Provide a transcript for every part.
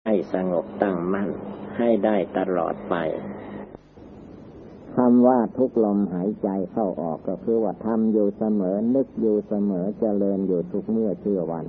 ให้สงบตั้งมั่นให้ได้ตลอดไปคำว่าทุกลมหายใจเข้าออกก็คือว่าทำอยู่เสมอนึกอยู่เสมอเจริญอยู่ทุกเมื่อเชื่อวัน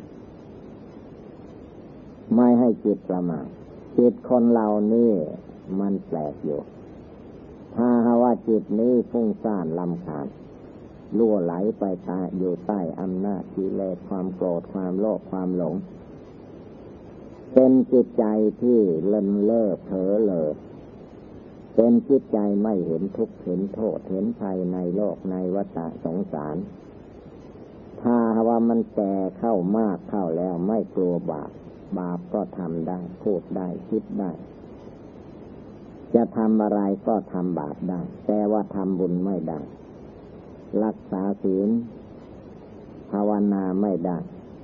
ไม่ให้จิตประมาทจิตคนเรานี่มันแปลกอยู่ถ้าว่าจิตนี้ฟุ้งซ่านรำคาญล่วไหลไปอยู่ใต้อำนาจกิเลสความโกรธความโลภความหลงเป็นจิตใจที่เลินเล่อเผลอเล่อเป็นจิตใจไม่เห็นทุกข์เห็นโทษเห็นภัยในโลกในวัฏสงสารถ้าว่ามันแก่เข้ามากเข้าแล้วไม่กลัวบาปบาปก็ทำได้พูดได้คิดได้จะทำอะไรก็ทำบาปได้แต่ว่าทำบุญไม่ได้รักษาศีลภาวนาไม่ได้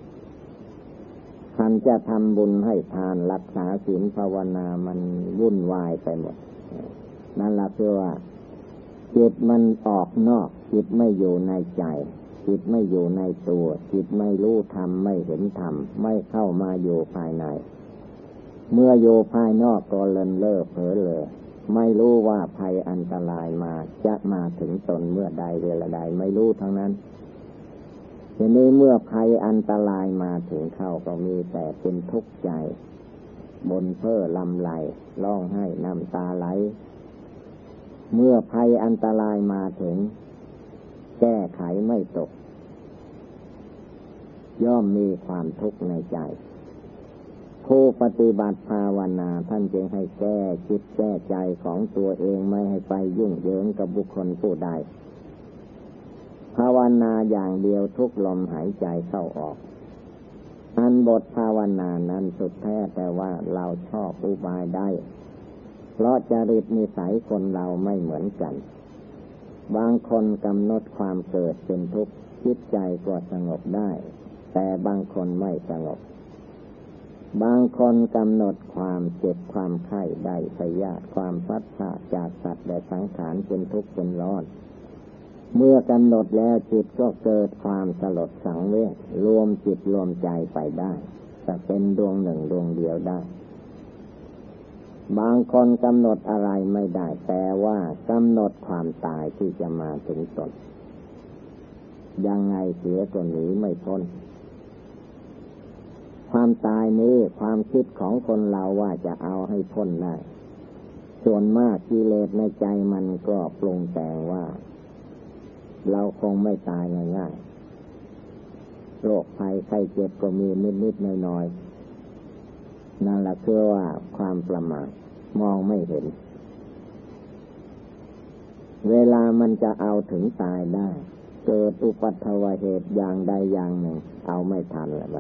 ท่านจะทำบุญให้ทานรักษาศีลภาวนามันวุ่นวายไปหมดนั่นแหละคือว่าจิตมันออกนอกจิตไม่อยู่ในใจจิตไม่อยู่ในตัวจิตไม่รู้ธรรมไม่เห็นธรรมไม่เข้ามาอยู่ภายในเมื่ออยู่ภายนอกก็เลินเล่อเผลอเล่อไม่รู้ว่าภัยอันตรายมาจะมาถึงตนเมื่อใดเวลาใดไม่รู้ทั้งนั้นทีนี้เมื่อภัยอันตรายมาถึงเข้าก็มีแต่เป็นทุกข์ใจบ่นเพ้อลำไรร้องไห้น้ำตาไหลเมื่อภัยอันตรายมาถึงแก้ไขไม่ตกย่อมมีความทุกข์ในใจผู้ปฏิบัติภาวนาท่านจึงให้แก้จิตแก้ใจของตัวเองไม่ให้ไปยุ่งเหยิงกับบุคคลผู้ใดภาวนาอย่างเดียวทุกลมหายใจเข้าออกอันบทภาวนานั้นสุดแท้แต่ว่าเราชอบอุบายได้เพราะจริตนิสัยคนเราไม่เหมือนกันบางคนกำหนดความเกิดเป็นทุกข์จิตใจก็สงบได้แต่บางคนไม่สงบบางคนกำหนดความเจ็บความไข้ได้พยาธิความพัดพาจากสัตว์และสังขารเป็นทุกข์เป็นร้อนเมื่อกำหนดแล้วจิตก็เกิดความสลดสังเวชรวมจิตรวมใจไปได้จะเป็นดวงหนึ่งดวงเดียวได้บางคนกำหนดอะไรไม่ได้แต่ว่ากำหนดความตายที่จะมาถึงตนยังไงเสียก็หนีไม่พ้นความตายนี้ความคิดของคนเราว่าจะเอาให้พ้นได้ส่วนมากกิเลสในใจมันก็ปรุงแต่งว่าเราคงไม่ตายง่ายๆโรคภัยไข้เจ็บก็มีนิดๆหน่อยๆนั่นแหละคือว่าความประมาทมองไม่เห็นเวลามันจะเอาถึงตายได้เกิดอุปัฏฐวเหตุอย่างใดอย่างหนึ่งเอาไม่ทันแล้ว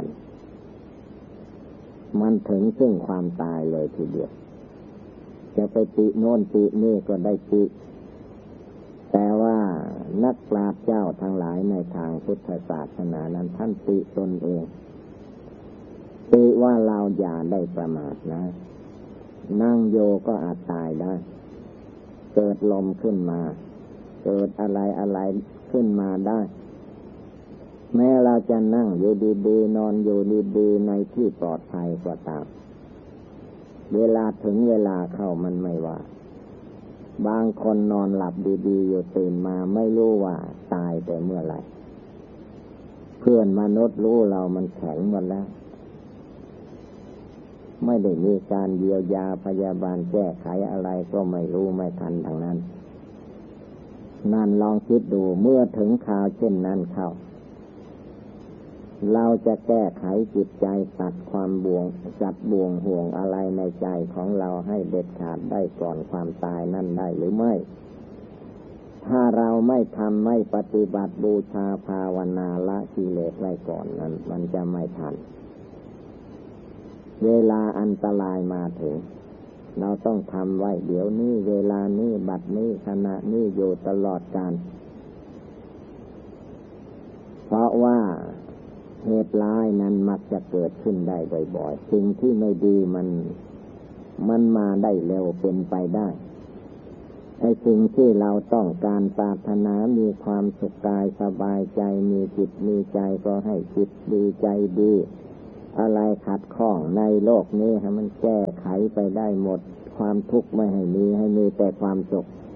มันถึงซึ่งความตายเลยทีเดียวจะไปติโน่นตินี่ก็ได้ติแต่ว่านักปราชญ์เจ้าทั้งหลายในทางพุทธศาสนานั้นท่านติตนเองติว่าเราอย่าได้ประมาทนะนั่งโยก็อาจตายได้เกิดลมขึ้นมาเกิดอะไรขึ้นมาได้แม้เราจะนั่งอยู่ดีๆนอนอยู่ดีๆในที่ปลอดภัยก็ตามเวลาถึงเวลาเข้ามันไม่ว่าบางคนนอนหลับดีๆอยู่ตื่นมาไม่รู้ว่าตายแต่เมื่อไหร่เพื่อนมนุษย์รู้เรามันแข็งหมดแล้วไม่ได้มีการเยียวยาพยาบาลแก้ไขอะไรก็ไม่รู้ไม่ทันทางนั้นนั่นลองคิดดูเมื่อถึงข่าวเช่นนั้นเข้าเราจะแก้ไขจิตใจตัดความบ่วงห่วงอะไรในใจของเราให้เด็ดขาดได้ก่อนความตายนั่นได้หรือไม่ถ้าเราไม่ทำไม่ปฏิบัติบูชาภาวนาละกิเลสไว้ก่อนนั้นมันจะไม่ทันเวลาอันตรายมาถึงเราต้องทำไว้เดี๋ยวนี้เวลานี้บัดนี้ขณะนี้อยู่ตลอดกาลเพราะว่าเหตุร้ายนั้นมักจะเกิดขึ้นได้บ่อยๆสิ่งที่ไม่ดีมันมาได้เร็วเป็นไปได้ไอ้สิ่งที่เราต้องการปรารถนามีความสุขกายสบายใจมีจิตมีใจก็ให้จิตดีใจดีอะไรขัดข้องในโลกนี้ให้มันแก้ไขไปได้หมดความทุกข์ไม่ให้มีให้มีแต่ความสุข